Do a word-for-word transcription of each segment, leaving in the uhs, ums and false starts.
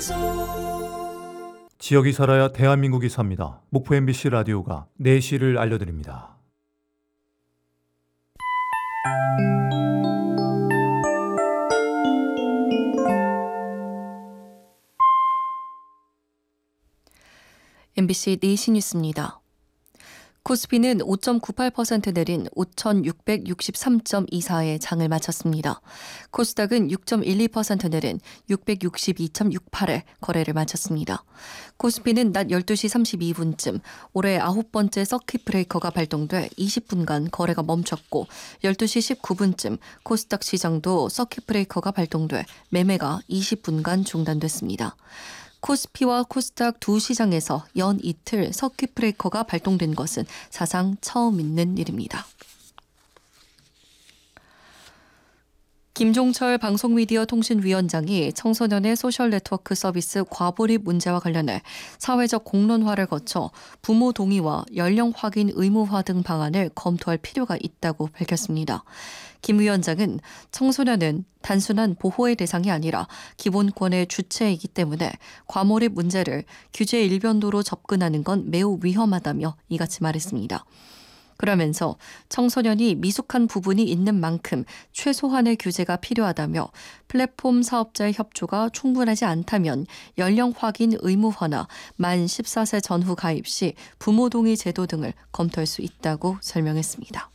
지역이 살아야 대한민국이 삽니다. 목포 엠비씨 라디오가 내시를 알려드립니다. 엠비씨 내시 뉴스입니다. 코스피는 오 점 구팔 퍼센트 내린 오천육백육십삼 점 이사에 장을 마쳤습니다. 코스닥은 육 점 일이 퍼센트 내린 육백육십이 점 육팔에 거래를 마쳤습니다. 코스피는 낮 열두 시 삼십이 분쯤 올해 아홉 번째 서킷 브레이커가 발동돼 이십 분간 거래가 멈췄고 열두 시 십구 분쯤 코스닥 시장도 서킷 브레이커가 발동돼 매매가 이십 분간 중단됐습니다. 코스피와 코스닥 두 시장에서 연 이틀 서킷 브레이커가 발동된 것은 사상 처음 있는 일입니다. 김종철 방송미디어통신위원장이 청소년의 소셜네트워크 서비스 과몰입 문제와 관련해 사회적 공론화를 거쳐 부모 동의와 연령 확인 의무화 등 방안을 검토할 필요가 있다고 밝혔습니다. 김 위원장은 청소년은 단순한 보호의 대상이 아니라 기본권의 주체이기 때문에 과몰입 문제를 규제 일변도로 접근하는 건 매우 위험하다며 이같이 말했습니다. 그러면서 청소년이 미숙한 부분이 있는 만큼 최소한의 규제가 필요하다며 플랫폼 사업자의 협조가 충분하지 않다면 연령 확인 의무화나 만 열네 세 전후 가입 시 부모 동의 제도 등을 검토할 수 있다고 설명했습니다.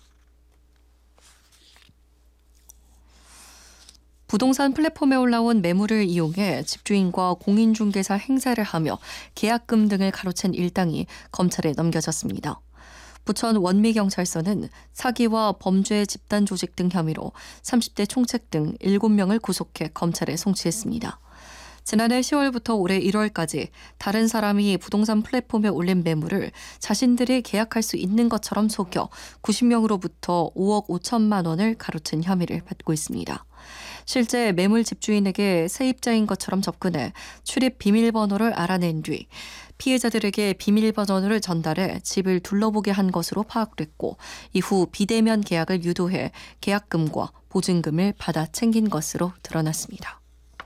부동산 플랫폼에 올라온 매물을 이용해 집주인과 공인중개사 행세를 하며 계약금 등을 가로챈 일당이 검찰에 넘겨졌습니다. 부천 원미경찰서는 사기와 범죄 집단 조직 등 혐의로 삼십 대 총책 등 일곱 명을 구속해 검찰에 송치했습니다. 지난해 시월부터 올해 일월까지 다른 사람이 부동산 플랫폼에 올린 매물을 자신들이 계약할 수 있는 것처럼 속여 구십 명으로부터 오억 오천만 원을 가로챈 혐의를 받고 있습니다. 실제 매물 집주인에게 세입자인 것처럼 접근해 출입 비밀번호를 알아낸 뒤 피해자들에게 비밀번호를 전달해 집을 둘러보게 한 것으로 파악됐고 이후 비대면 계약을 유도해 계약금과 보증금을 받아 챙긴 것으로 드러났습니다.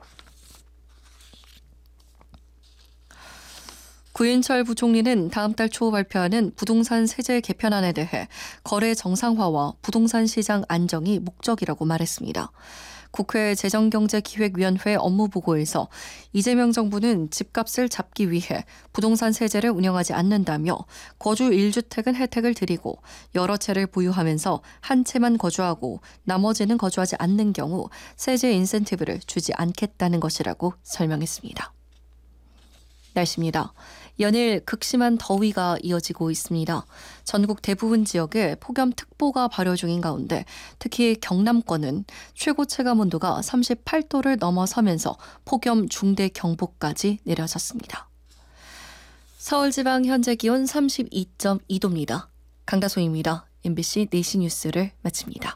구인철 부총리는 다음 달 초 발표하는 부동산 세제 개편안에 대해 거래 정상화와 부동산 시장 안정이 목적이라고 말했습니다. 국회 재정경제기획위원회 업무보고에서 이재명 정부는 집값을 잡기 위해 부동산 세제를 운영하지 않는다며 거주 일 주택은 혜택을 드리고 여러 채를 보유하면서 한 채만 거주하고 나머지는 거주하지 않는 경우 세제 인센티브를 주지 않겠다는 것이라고 설명했습니다. 날씨입니다. 연일 극심한 더위가 이어지고 있습니다. 전국 대부분 지역에 폭염특보가 발효 중인 가운데 특히 경남권은 최고 체감온도가 삼십팔 도를 넘어서면서 폭염 중대 경보까지 내려졌습니다. 서울지방 현재 기온 삼십이 점 이 도입니다. 강다솜입니다. 엠비씨 내시 뉴스를 마칩니다.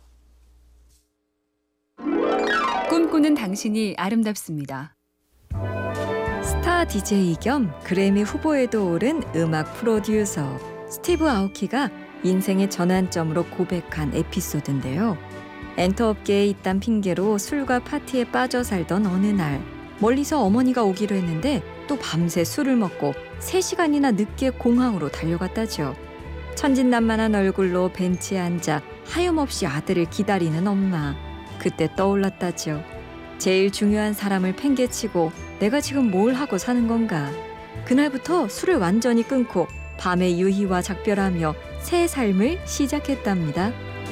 꿈꾸는 당신이 아름답습니다. 스타 디제이 겸 그래미 후보에도 오른 음악 프로듀서 스티브 아오키가 인생의 전환점으로 고백한 에피소드인데요. 엔터업계에 있단 핑계로 술과 파티에 빠져 살던 어느 날 멀리서 어머니가 오기로 했는데 또 밤새 술을 먹고 세 시간이나 늦게 공항으로 달려갔다죠. 천진난만한 얼굴로 벤치에 앉아 하염없이 아들을 기다리는 엄마. 그때 떠올랐다죠. 제일 중요한 사람을 팽개치고 내가 지금 뭘 하고 사는 건가. 그날부터 술을 완전히 끊고 밤의 유희와 작별하며 새 삶을 시작했답니다.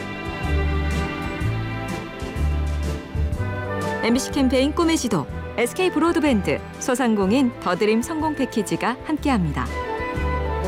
엠비씨 캠페인 꿈의 지도, 에스케이 브로드밴드, 소상공인 더드림 성공 패키지가 함께합니다.